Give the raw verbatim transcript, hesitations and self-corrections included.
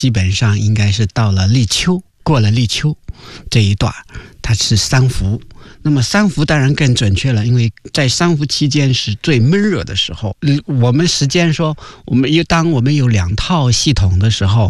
基本上应该是到了立秋，过了立秋这一段，它是三伏。那么三伏当然更准确了，因为在三伏期间是最闷热的时候。我们时间说，我们当我们有两套系统的时候，